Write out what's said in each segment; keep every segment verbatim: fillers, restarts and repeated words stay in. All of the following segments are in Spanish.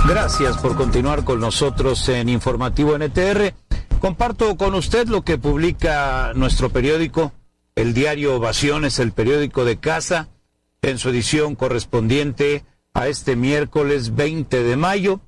Gracias por continuar con nosotros en Informativo N T R. Comparto con usted lo que publica nuestro periódico, el diario Ovaciones, el periódico de casa, en su edición correspondiente a este miércoles veinte de mayo.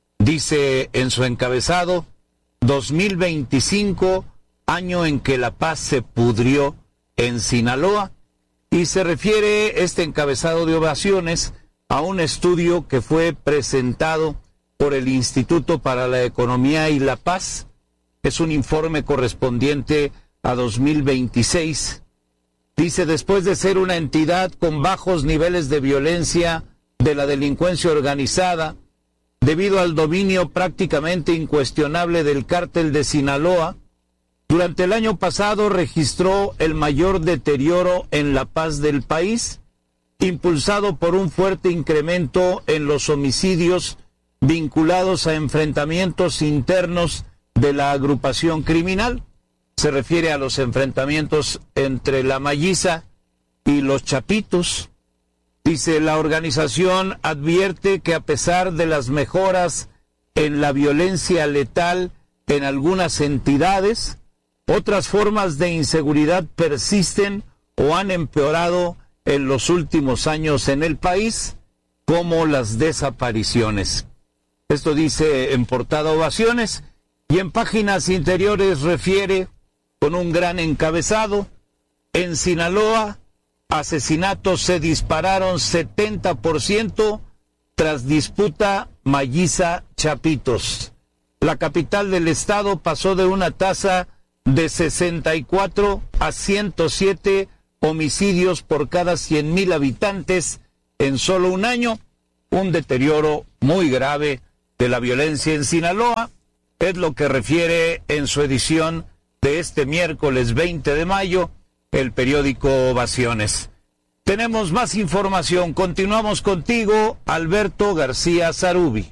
Dice en su encabezado, dos mil veinticinco, año en que la paz se pudrió en Sinaloa, y se refiere este encabezado de Ovaciones a un estudio que fue presentado por el Instituto para la Economía y la Paz. Es un informe correspondiente a dos mil veintiséis. Dice, después de ser una entidad con bajos niveles de violencia de la delincuencia organizada, debido al dominio prácticamente incuestionable del cártel de Sinaloa, durante el año pasado registró el mayor deterioro en la paz del país, impulsado por un fuerte incremento en los homicidios vinculados a enfrentamientos internos de la agrupación criminal. Se refiere a los enfrentamientos entre la Malliza y los Chapitos. Dice, la organización advierte que a pesar de las mejoras en la violencia letal en algunas entidades, otras formas de inseguridad persisten o han empeorado en los últimos años en el país, como las desapariciones. Esto dice en portada Ovaciones, y en páginas interiores refiere con un gran encabezado, en Sinaloa, asesinatos se dispararon setenta por ciento tras disputa Malliza-Chapitos. La capital del estado pasó de una tasa de sesenta y cuatro a ciento siete homicidios por cada cien mil habitantes en solo un año, un deterioro muy grave de la violencia en Sinaloa. Es lo que refiere en su edición de este miércoles veinte de mayo el periódico Ovaciones. Tenemos más información. Continuamos contigo, Alberto García Zarubi.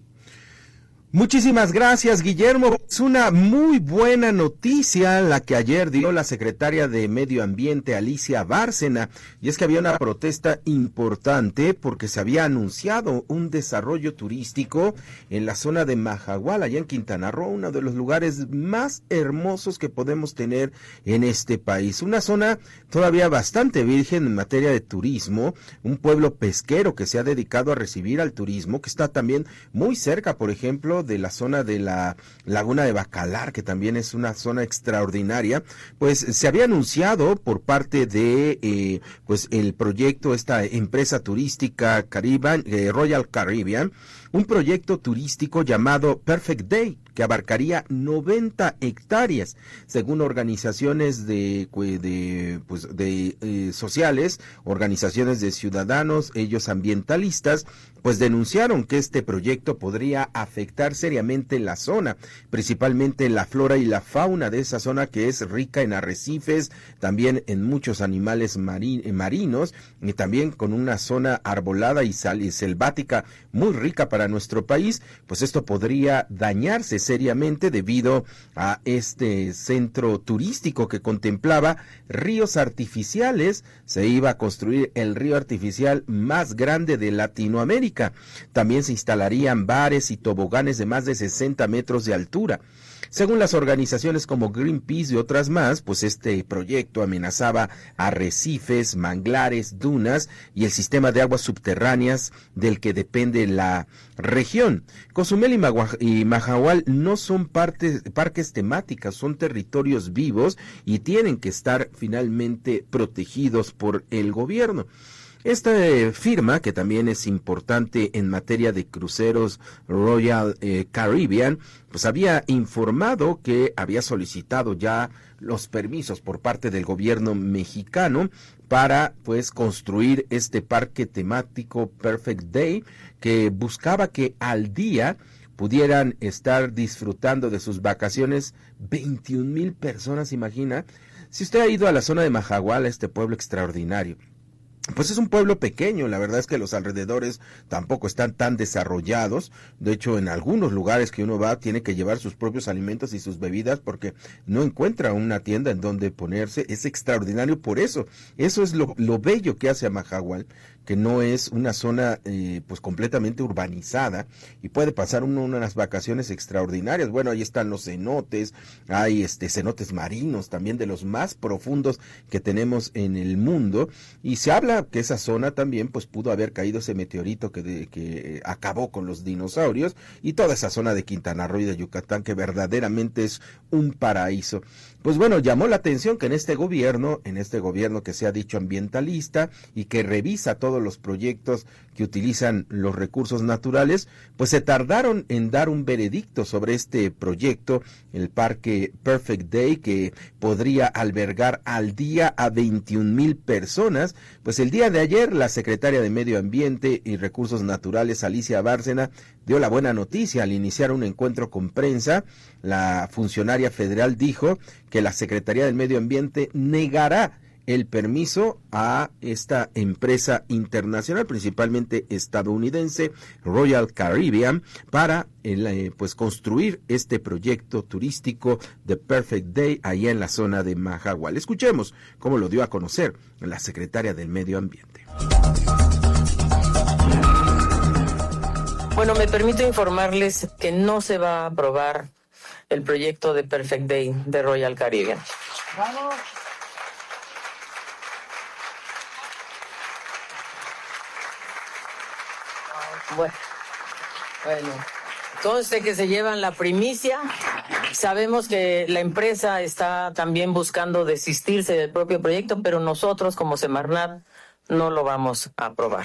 Muchísimas gracias, Guillermo. Es una muy buena noticia la que ayer dio la secretaria de Medio Ambiente, Alicia Bárcena, y es que había una protesta importante porque se había anunciado un desarrollo turístico en la zona de Majagual, allá en Quintana Roo, uno de los lugares más hermosos que podemos tener en este país. Una zona todavía bastante virgen en materia de turismo, un pueblo pesquero que se ha dedicado a recibir al turismo, que está también muy cerca, por ejemplo, de la zona de la Laguna de Bacalar, que también es una zona extraordinaria. Pues se había anunciado por parte de eh, pues el proyecto, esta empresa turística Caribbean, eh, Royal Caribbean, un proyecto turístico llamado Perfect Day, que abarcaría noventa hectáreas, según organizaciones de, de, pues, de eh, sociales, organizaciones de ciudadanos, ellos ambientalistas, pues denunciaron que este proyecto podría afectar seriamente la zona, principalmente la flora y la fauna de esa zona, que es rica en arrecifes, también en muchos animales mari- marinos, y también con una zona arbolada y, sal- y selvática muy rica para nuestro país. Pues esto podría dañarse seriamente debido a este centro turístico que contemplaba ríos artificiales. Se iba a construir el río artificial más grande de Latinoamérica. También se instalarían bares y toboganes de más de sesenta metros de altura. Según las organizaciones como Greenpeace y otras más, pues este proyecto amenazaba arrecifes, manglares, dunas y el sistema de aguas subterráneas del que depende la región. Cozumel y, Magua- y Majagual no son partes, parques temáticos, son territorios vivos y tienen que estar finalmente protegidos por el gobierno. Esta eh, firma, que también es importante en materia de cruceros, Royal eh, Caribbean, pues había informado que había solicitado ya los permisos por parte del gobierno mexicano para pues construir este parque temático Perfect Day, que buscaba que al día pudieran estar disfrutando de sus vacaciones veintiún mil personas, imagina. Si usted ha ido a la zona de Majagual, a este pueblo extraordinario, pues es un pueblo pequeño, la verdad es que los alrededores tampoco están tan desarrollados. De hecho, en algunos lugares que uno va tiene que llevar sus propios alimentos y sus bebidas porque no encuentra una tienda en donde ponerse. Es extraordinario por eso. Eso es lo, lo bello que hace a Majagual, que no es una zona eh, pues completamente urbanizada y puede pasar uno unas vacaciones extraordinarias. Bueno, ahí están los cenotes, hay este cenotes marinos también de los más profundos que tenemos en el mundo, y se habla que esa zona también pues pudo haber caído ese meteorito que, de, que acabó con los dinosaurios, y toda esa zona de Quintana Roo y de Yucatán que verdaderamente es un paraíso. Pues bueno, llamó la atención que en este gobierno, en este gobierno que se ha dicho ambientalista y que revisa todos los proyectos que utilizan los recursos naturales, pues se tardaron en dar un veredicto sobre este proyecto, el Parque Perfect Day, que podría albergar al día a veintiún mil personas. Pues el día de ayer la secretaria de Medio Ambiente y Recursos Naturales, Alicia Bárcena, dio la buena noticia al iniciar un encuentro con prensa. La funcionaria federal dijo que la Secretaría del Medio Ambiente negará el permiso a esta empresa internacional, principalmente estadounidense, Royal Caribbean, para el, eh, pues construir este proyecto turístico de Perfect Day allá en la zona de Mahahual. Escuchemos cómo lo dio a conocer la secretaria del Medio Ambiente. Bueno, me permito informarles que no se va a aprobar el proyecto de Perfect Day de Royal Caribbean. ¡Vamos! Bueno, bueno, conste que se llevan la primicia. Sabemos que la empresa está también buscando desistirse del propio proyecto, pero nosotros como Semarnat no lo vamos a aprobar.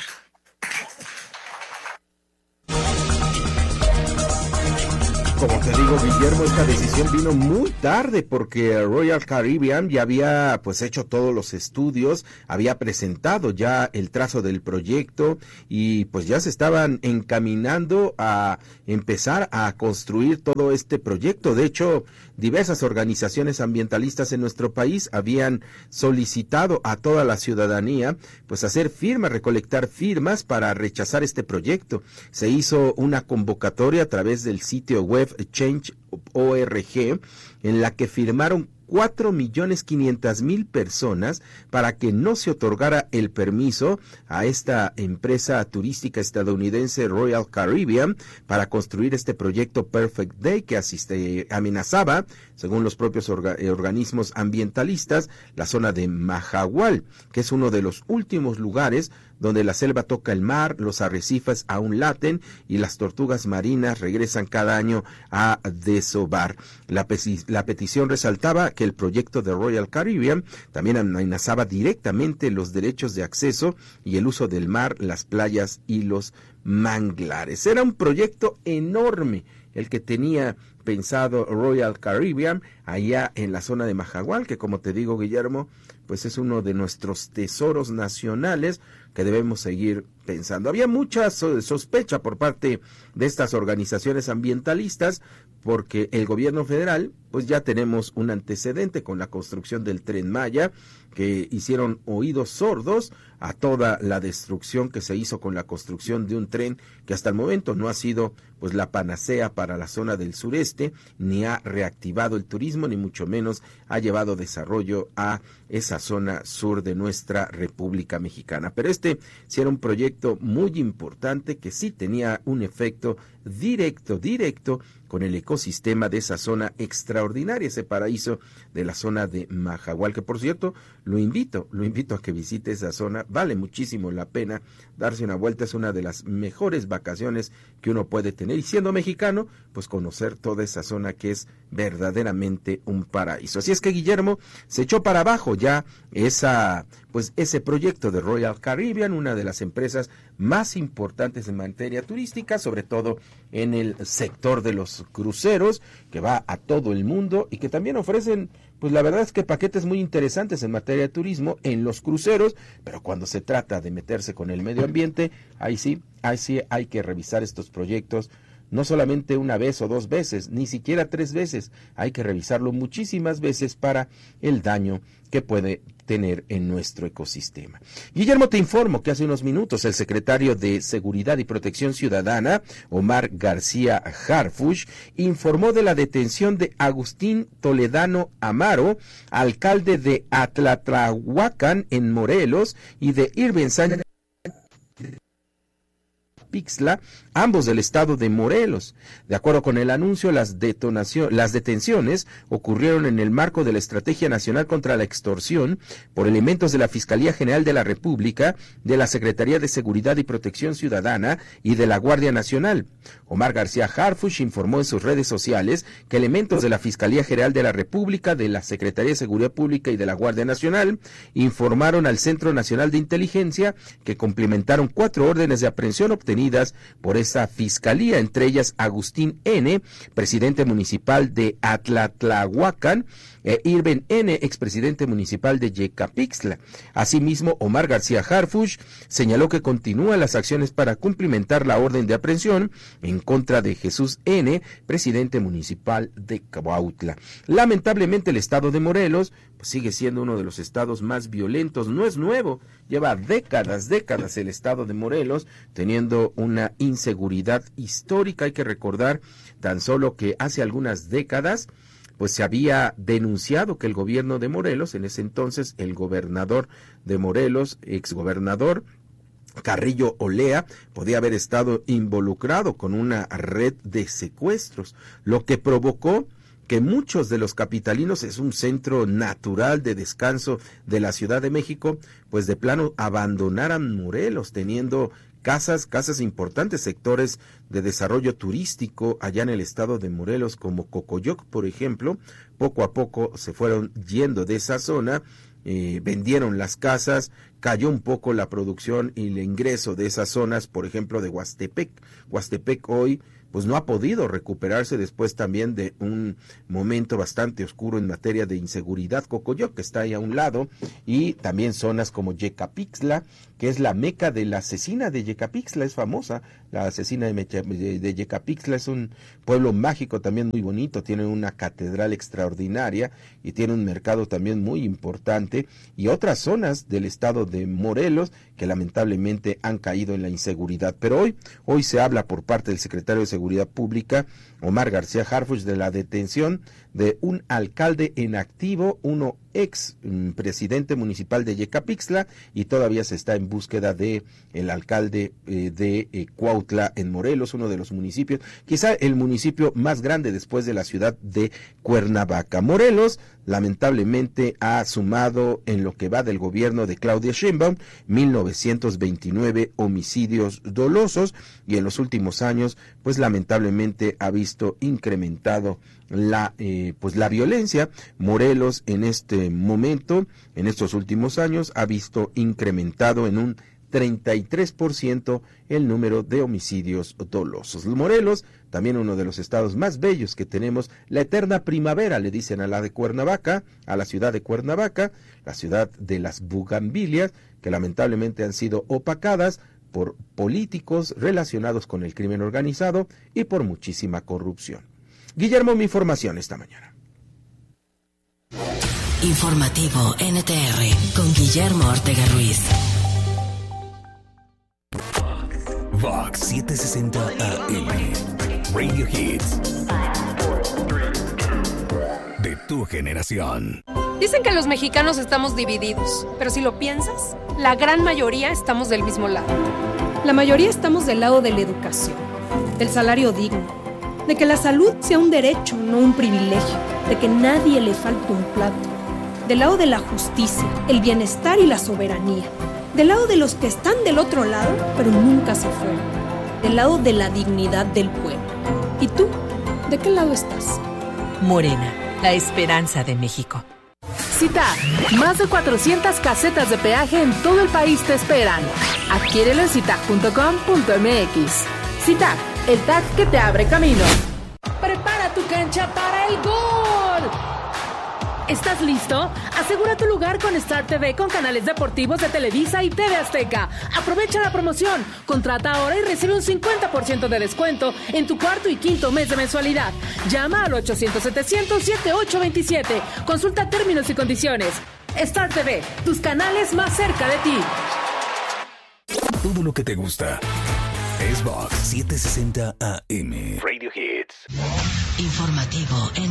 Como te digo, Guillermo, esta decisión vino muy tarde porque Royal Caribbean ya había pues hecho todos los estudios, había presentado ya el trazo del proyecto y pues ya se estaban encaminando a empezar a construir todo este proyecto. De hecho, diversas organizaciones ambientalistas en nuestro país habían solicitado a toda la ciudadanía pues hacer firmas, recolectar firmas para rechazar este proyecto. Se hizo una convocatoria a través del sitio web change punto org en la que firmaron cuatro millones quinientas mil personas para que no se otorgara el permiso a esta empresa turística estadounidense Royal Caribbean para construir este proyecto Perfect Day que asiste, amenazaba, según los propios orga, organismos ambientalistas, la zona de Mahahual, que es uno de los últimos lugares donde la selva toca el mar, los arrecifes aún laten y las tortugas marinas regresan cada año a desovar. La, la petición resaltaba que el proyecto de Royal Caribbean también amenazaba directamente los derechos de acceso y el uso del mar, las playas y los manglares. Era un proyecto enorme el que tenía pensado Royal Caribbean allá en la zona de Mahahual, que como te digo, Guillermo, pues es uno de nuestros tesoros nacionales que debemos seguir pensando. Había mucha sospecha por parte de estas organizaciones ambientalistas porque el gobierno federal, pues ya tenemos un antecedente con la construcción del Tren Maya, que hicieron oídos sordos a toda la destrucción que se hizo con la construcción de un tren que hasta el momento no ha sido pues la panacea para la zona del sureste, ni ha reactivado el turismo, ni mucho menos ha llevado desarrollo a esa zona sur de nuestra República Mexicana. Pero este sí era un proyecto muy importante que sí tenía un efecto directo, directo con el ecosistema de esa zona extraordinaria, ese paraíso de la zona de Mahahual, que por cierto, lo invito, lo invito a que visite esa zona, vale muchísimo la pena darse una vuelta, es una de las mejores vacaciones que uno puede tener, y siendo mexicano, pues conocer toda esa zona que es verdaderamente un paraíso. Así es que Guillermo se echó para abajo ya esa, pues ese proyecto de Royal Caribbean, una de las empresas más importantes en materia turística, sobre todo en el sector de los cruceros, que va a todo el mundo y que también ofrecen, pues la verdad es que paquetes muy interesantes en materia de turismo en los cruceros, pero cuando se trata de meterse con el medio ambiente, ahí sí, ahí sí hay que revisar estos proyectos, no solamente una vez o dos veces, ni siquiera tres veces, hay que revisarlo muchísimas veces para el daño que puede tener en nuestro ecosistema. Guillermo, te informo que hace unos minutos el secretario de Seguridad y Protección Ciudadana, Omar García Harfuch, informó de la detención de Agustín Toledano Amaro, alcalde de Atlatlahuacán en Morelos, y de Irving Sánchez Yecapixtla, ambos del estado de Morelos. De acuerdo con el anuncio, las, detonación, las detenciones ocurrieron en el marco de la Estrategia Nacional contra la Extorsión por elementos de la Fiscalía General de la República, de la Secretaría de Seguridad y Protección Ciudadana y de la Guardia Nacional. Omar García Harfuch informó en sus redes sociales que elementos de la Fiscalía General de la República, de la Secretaría de Seguridad Pública y de la Guardia Nacional informaron al Centro Nacional de Inteligencia que cumplimentaron cuatro órdenes de aprehensión obtenidas por esa fiscalía, entre ellas Agustín N., presidente municipal de Atlatlahuacán, e Irben N., expresidente municipal de Yecapixtla. Asimismo, Omar García Harfuch señaló que continúan las acciones para cumplimentar la orden de aprehensión en contra de Jesús N., presidente municipal de Cuautla. Lamentablemente, el estado de Morelos pues, sigue siendo uno de los estados más violentos. No es nuevo, lleva décadas, décadas el estado de Morelos teniendo una inseguridad histórica. Hay que recordar tan solo que hace algunas décadas pues se había denunciado que el gobierno de Morelos, en ese entonces el gobernador de Morelos, exgobernador Carrillo Olea, podía haber estado involucrado con una red de secuestros, lo que provocó que muchos de los capitalinos, es un centro natural de descanso de la Ciudad de México, pues de plano abandonaran Morelos, teniendo casas, casas importantes, sectores de desarrollo turístico allá en el estado de Morelos, como Cocoyoc, por ejemplo. Poco a poco se fueron yendo de esa zona, eh, vendieron las casas, cayó un poco la producción y el ingreso de esas zonas, por ejemplo, de Huastepec. Huastepec hoy pues no ha podido recuperarse después también de un momento bastante oscuro en materia de inseguridad. Cocoyoc, que está ahí a un lado, y también zonas como Yecapixtla, que es la meca de la asesina de Yecapixtla, es famosa, la asesina de, de, de Yecapixtla, es un pueblo mágico también muy bonito, tiene una catedral extraordinaria y tiene un mercado también muy importante, y otras zonas del estado de Morelos que lamentablemente han caído en la inseguridad. Pero hoy, hoy se habla por parte del secretario de Seguridad Pública, Omar García Harfuch, de la detención de un alcalde en activo, uno ex um, presidente municipal de Yecapixtla, y todavía se está en búsqueda de el alcalde eh, de eh, Cuautla en Morelos, uno de los municipios, quizá el municipio más grande después de la ciudad de Cuernavaca. Morelos lamentablemente ha sumado en lo que va del gobierno de Claudia Sheinbaum mil novecientos veintinueve homicidios dolosos, y en los últimos años pues lamentablemente ha visto incrementado la eh, pues la violencia. Morelos en este momento, en estos últimos años, ha visto incrementado en un treinta y tres por ciento el número de homicidios dolosos. Morelos, también uno de los estados más bellos que tenemos, la eterna primavera, le dicen a la de Cuernavaca, a la ciudad de Cuernavaca, la ciudad de las bugambilias, que lamentablemente han sido opacadas por políticos relacionados con el crimen organizado y por muchísima corrupción. Guillermo, mi información esta mañana. Informativo N T R con Guillermo Ortega Ruiz. Vox setecientos sesenta A M, Radio Hits de tu generación. Dicen que los mexicanos estamos divididos, pero si lo piensas, la gran mayoría estamos del mismo lado. La mayoría estamos del lado de la educación, del salario digno, de que la salud sea un derecho, no un privilegio, de que nadie le falte un plato, del lado de la justicia, el bienestar y la soberanía, del lado de los que están del otro lado, pero nunca se fueron, del lado de la dignidad del pueblo. ¿Y tú? ¿De qué lado estás? Morena, la esperanza de México. CITAG, más de cuatrocientas casetas de peaje en todo el país te esperan. Adquiérelo en citag punto com punto m x. CITAG, el tag que te abre camino. Prepara tu cancha para el gol. ¿Estás listo? Asegura tu lugar con Star T V con canales deportivos de Televisa y T V Azteca. Aprovecha la promoción. Contrata ahora y recibe un cincuenta por ciento de descuento en tu cuarto y quinto mes de mensualidad. Llama al ochocientos setecientos setenta y ocho veintisiete. Consulta términos y condiciones. Star T V, tus canales más cerca de ti. Todo lo que te gusta es Vox setecientos sesenta A M. Radio Hits. Informativo N